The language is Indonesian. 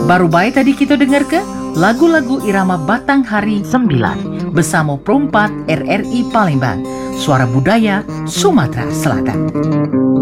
Baru baik tadi kita dengar ke lagu-lagu irama Batanghari 9 bersama Perompat RRI Palembang, Suara Budaya Sumatera Selatan.